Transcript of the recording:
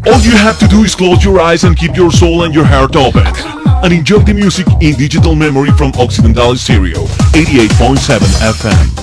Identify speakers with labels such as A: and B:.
A: All you have to do is close your eyes and keep your soul and your heart open. And enjoy the music in digital memory from Occidental Stereo, 88.7 FM.